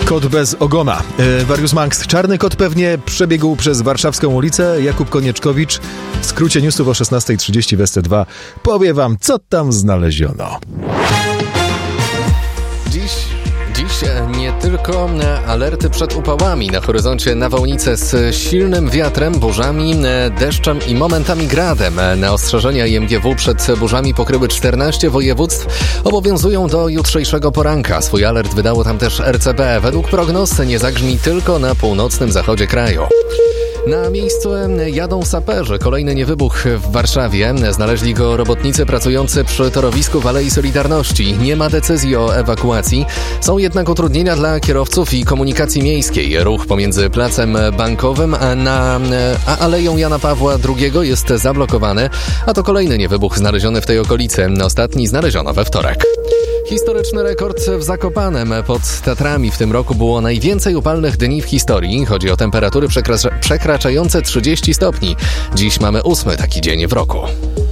Kot bez ogona. Warius Manx. Czarny kot pewnie przebiegł przez warszawską ulicę. Jakub Konieczkowicz w skrócie newsów o 16:30 w SC2 powie wam, co tam znaleziono. Dziś nie tylko alerty przed upałami. Na horyzoncie nawałnice z silnym wiatrem, burzami, deszczem i momentami gradem. Na ostrzeżenia IMGW przed burzami pokryły 14 województw. Obowiązują do jutrzejszego poranka. Swój alert wydało tam też RCB. Według prognoz nie zagrzmi tylko na północnym zachodzie kraju. Na miejsce jadą saperzy. Kolejny niewybuch w Warszawie. Znaleźli go robotnicy pracujący przy torowisku w Alei Solidarności. Nie ma decyzji o ewakuacji. Są jednak utrudnienia dla kierowców i komunikacji miejskiej. Ruch pomiędzy Placem Bankowym a Aleją Jana Pawła II jest zablokowany, a to kolejny niewybuch znaleziony w tej okolicy. Ostatni znaleziono we wtorek. Historyczny rekord w Zakopanem. Pod Tatrami w tym roku było najwięcej upalnych dni w historii. Chodzi o temperatury przekraczające 30 stopni. Dziś mamy 8. taki dzień w roku.